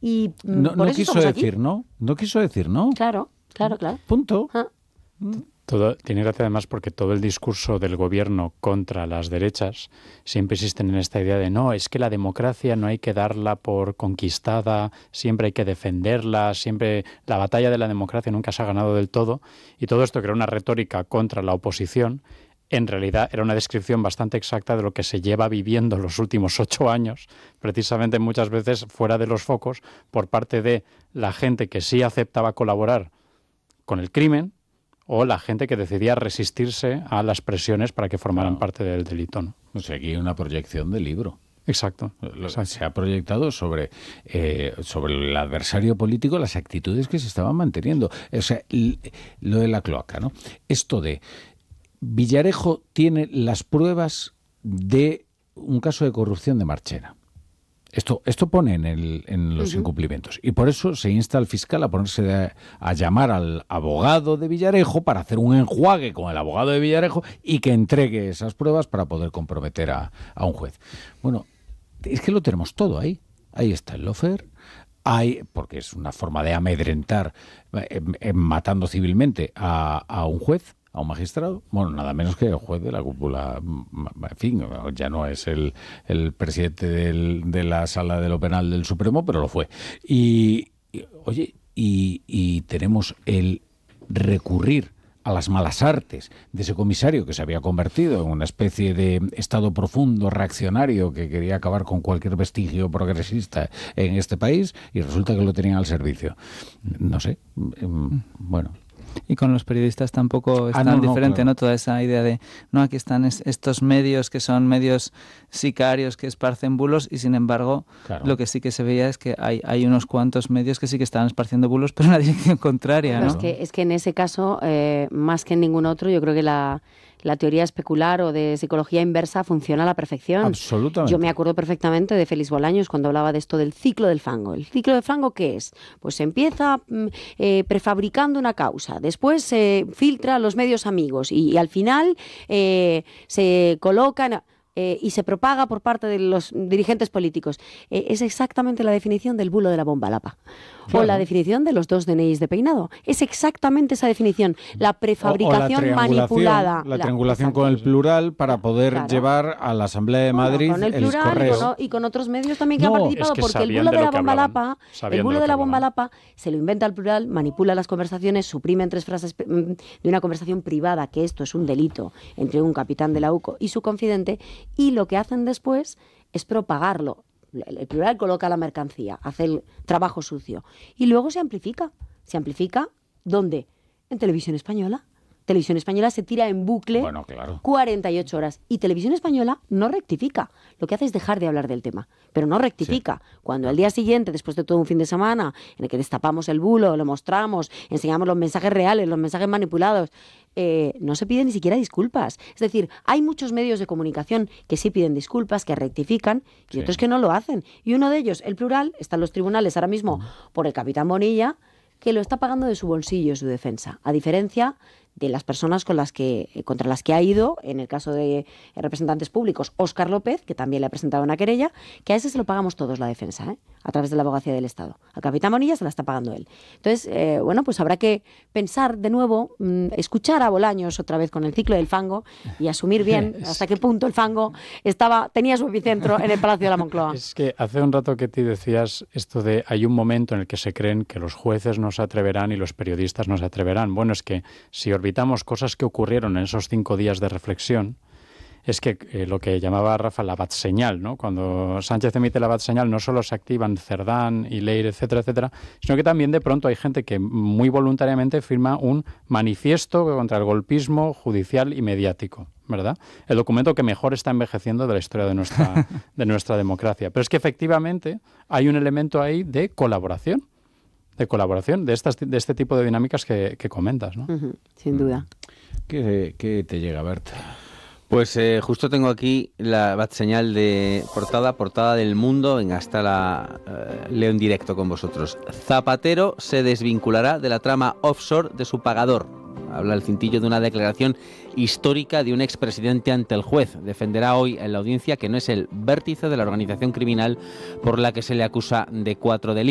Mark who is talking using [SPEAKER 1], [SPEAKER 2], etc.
[SPEAKER 1] Y
[SPEAKER 2] no
[SPEAKER 1] por eso
[SPEAKER 2] quiso
[SPEAKER 1] estamos
[SPEAKER 2] decir,
[SPEAKER 1] aquí.
[SPEAKER 2] ¿no? No quiso decir, ¿no?
[SPEAKER 1] Claro.
[SPEAKER 2] Punto.
[SPEAKER 3] Tiene gracia además porque todo el discurso del gobierno contra las derechas siempre insisten en esta idea de no, es que la democracia no hay que darla por conquistada, siempre hay que defenderla, siempre la batalla de la democracia nunca se ha ganado del todo, y todo esto que era una retórica contra la oposición, en realidad era una descripción bastante exacta de lo que se lleva viviendo los últimos 8 años, precisamente muchas veces fuera de los focos, por parte de la gente que sí aceptaba colaborar con el crimen, o la gente que decidía resistirse a las presiones para que formaran parte del delito, ¿no?
[SPEAKER 2] O sea, aquí hay una proyección del libro.
[SPEAKER 3] Exacto.
[SPEAKER 2] Se ha proyectado sobre el adversario político las actitudes que se estaban manteniendo. O sea, lo de la cloaca, ¿no? Esto de Villarejo tiene las pruebas de un caso de corrupción de Marchena. Esto pone en los incumplimientos. Y por eso se insta al fiscal a ponerse a llamar al abogado de Villarejo para hacer un enjuague con el abogado de Villarejo y que entregue esas pruebas para poder comprometer a un juez. Bueno, es que lo tenemos todo ahí. Ahí está el lawfare. Porque es una forma de amedrentar matando civilmente a un juez, a un magistrado, bueno, nada menos que el juez de la cúpula, en fin, ya no es el presidente de la Sala de lo Penal del Supremo, pero lo fue. Y tenemos el recurrir a las malas artes de ese comisario que se había convertido en una especie de estado profundo reaccionario que quería acabar con cualquier vestigio progresista en este país, y resulta que lo tenían al servicio. No sé, bueno...
[SPEAKER 4] Y con los periodistas tampoco es tan diferente, claro. ¿No? Toda esa idea de, no, aquí están estos medios que son medios sicarios que esparcen bulos, y sin embargo, claro, lo que sí que se veía es que hay unos cuantos medios que sí que estaban esparciendo bulos, pero en la dirección contraria, ¿no?
[SPEAKER 1] Es que en ese caso, más que en ningún otro, yo creo que la teoría especular o de psicología inversa funciona a la perfección.
[SPEAKER 2] Absolutamente.
[SPEAKER 1] Yo me acuerdo perfectamente de Félix Bolaños cuando hablaba de esto del ciclo del fango. ¿El ciclo del fango qué es? Pues se empieza prefabricando una causa, después se filtra a los medios amigos y al final se colocan... y se propaga por parte de los dirigentes políticos. Es exactamente la definición del bulo de la bomba lapa. Claro. O la definición de los 2 DNIs de peinado. Es exactamente esa definición. La prefabricación manipulada.
[SPEAKER 2] La triangulación con el plural para poder llevar a la Asamblea de Madrid
[SPEAKER 1] con el plural
[SPEAKER 2] correo.
[SPEAKER 1] y con otros medios también que han participado, porque el bulo de la bomba lapa, se lo inventa el plural, manipula las conversaciones, suprimen 3 frases de una conversación privada, que esto es un delito entre un capitán de la UCO y su confidente, y lo que hacen después es propagarlo. El plural coloca la mercancía, hace el trabajo sucio. Y luego se amplifica. ¿Se amplifica dónde? En Televisión Española. Televisión Española se tira en bucle 48 horas. Y Televisión Española no rectifica. Lo que hace es dejar de hablar del tema. Pero no rectifica. Sí. Cuando al día siguiente, después de todo un fin de semana, en el que destapamos el bulo, lo mostramos, enseñamos los mensajes reales, los mensajes manipulados, no se piden ni siquiera disculpas. Es decir, hay muchos medios de comunicación que sí piden disculpas, que rectifican, y otros que no lo hacen. Y uno de ellos, el plural, está en los tribunales ahora mismo por el capitán Bonilla, que lo está pagando de su bolsillo su defensa. A diferencia de las personas contra las que ha ido, en el caso de representantes públicos, Óscar López, que también le ha presentado una querella, que a ese se lo pagamos todos la defensa, a través de la Abogacía del Estado. Al capitán Bonilla se la está pagando él. Entonces, pues habrá que pensar de nuevo, escuchar a Bolaños otra vez con el ciclo del fango y asumir bien hasta qué punto el fango tenía su epicentro en el Palacio de la Moncloa.
[SPEAKER 3] Es que hace un rato que te decías esto de hay un momento en el que se creen que los jueces no se atreverán y los periodistas no se atreverán. Bueno, es que si orbitamos cosas que ocurrieron en esos 5 días de reflexión, es que lo que llamaba Rafa la bat-señal, ¿no? Cuando Sánchez emite la bat-señal, no solo se activan Cerdán y Leire, etcétera, sino que también de pronto hay gente que muy voluntariamente firma un manifiesto contra el golpismo judicial y mediático, ¿verdad? El documento que mejor está envejeciendo de la historia de nuestra democracia. Pero es que efectivamente hay un elemento ahí de colaboración de este tipo de dinámicas que comentas, ¿no?
[SPEAKER 1] Sin duda.
[SPEAKER 2] ¿Qué te llega, Berta?
[SPEAKER 5] Pues justo tengo aquí la bat-señal de portada del Mundo. Venga, hasta la leo en directo con vosotros. Zapatero se desvinculará de la trama offshore de su pagador. Habla el cintillo de una declaración histórica de un expresidente ante el juez. Defenderá hoy en la audiencia que no es el vértice de la organización criminal por la que se le acusa de 4 delitos.